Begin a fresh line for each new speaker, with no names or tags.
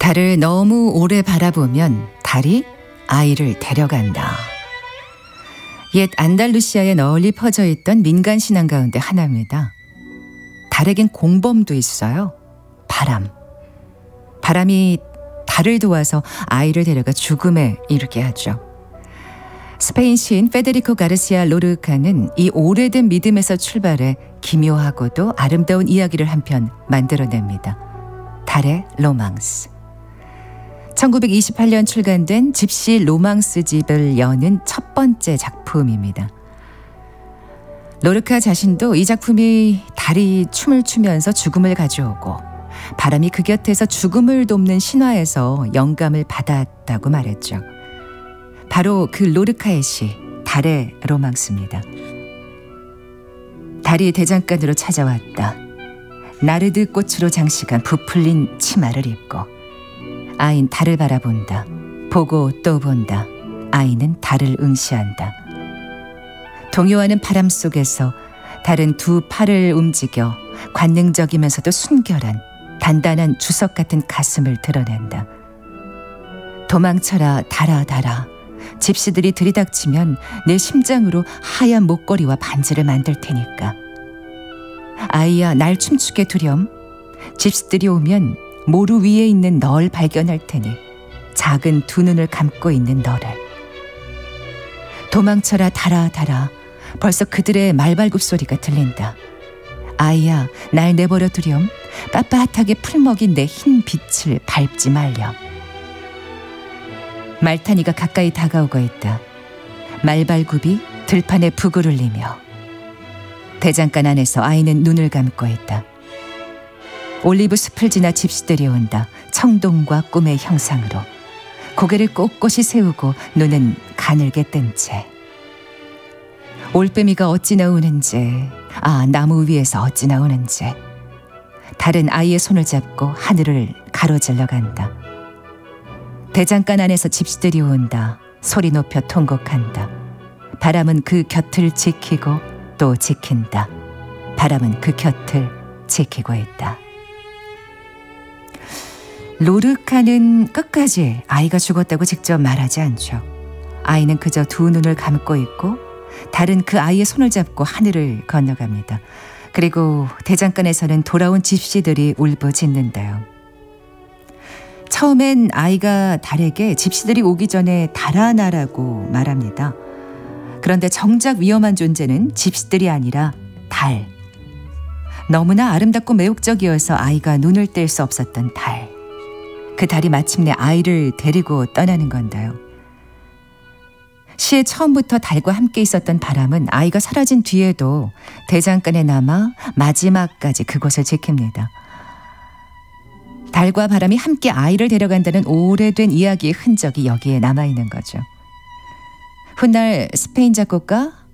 달을 너무 오래 바라보면 달이 아이를 데려간다. 옛 안달루시아에 널리 퍼져 있던 민간 신앙 가운데 하나입니다. 달에겐 공범도 있어요. 바람. 바람이 달을 도와서 아이를 데려가 죽음에 이르게 하죠. 스페인 시인 페데리코 가르시아 로르카는 이 오래된 믿음에서 출발해 기묘하고도 아름다운 이야기를 한 편 만들어냅니다. 달의 로망스. 1928년 출간된 집시 로망스집을 여는 첫 번째 작품입니다. 로르카 자신도 이 작품이 달이 춤을 추면서 죽음을 가져오고 바람이 그 곁에서 죽음을 돕는 신화에서 영감을 받았다고 말했죠. 바로 그 로르카의 시 달의 로망스입니다. 달이 대장간으로 찾아왔다. 나르드 꽃으로 장식한 부풀린 치마를 입고 아이는 달을 바라본다. 보고 또 본다. 아이는 달을 응시한다. 동요하는 바람 속에서 달은 두 팔을 움직여 관능적이면서도 순결한 단단한 주석 같은 가슴을 드러낸다. 도망쳐라 달아 달아. 집시들이 들이닥치면 내 심장으로 하얀 목걸이와 반지를 만들 테니까. 아이야 날 춤추게 두렴. 집시들이 오면 모루 위에 있는 널 발견할 테니 작은 두 눈을 감고 있는 너를. 도망쳐라 달아 달아. 벌써 그들의 말발굽 소리가 들린다. 아이야 날 내버려 두렴. 빳빳하게 풀먹인 내 흰 빛을 밟지 말렴. 말타니가 가까이 다가오고 있다. 말발굽이 들판에 북을 울리며 대장간 안에서 아이는 눈을 감고 있다. 올리브 숲을 지나 집시들이 온다. 청동과 꿈의 형상으로 고개를 꼿꼿이 세우고 눈은 가늘게 뜬 채. 올빼미가 어찌 나오는지, 나무 위에서 어찌 나오는지. 달은 아이의 손을 잡고 하늘을 가로질러 간다. 대장간 안에서 집시들이 온다. 소리 높여 통곡한다. 바람은 그 곁을 지키고 또 지킨다. 바람은 그 곁을 지키고 있다. 로르카는 끝까지 아이가 죽었다고 직접 말하지 않죠. 아이는 그저 두 눈을 감고 있고 달은 그 아이의 손을 잡고 하늘을 건너갑니다. 그리고 대장간에서는 돌아온 집시들이 울부짖는데요. 처음엔 아이가 달에게 집시들이 오기 전에 달아나라고 말합니다. 그런데 정작 위험한 존재는 집시들이 아니라 달. 너무나 아름답고 매혹적이어서 아이가 눈을 뗄 수 없었던 달. 그 달이 마침내 아이를 데리고 떠나는 건데요. 시의 처음부터 달과 함께 있었던 바람은 아이가 사라진 뒤에도 대장간에 남아 마지막까지 그곳을 지킵니다. 달과 바람이 함께 아이를 데려간다는 오래된 이야기의 흔적이 여기에 남아있는 거죠. 훗날 스페인 작곡가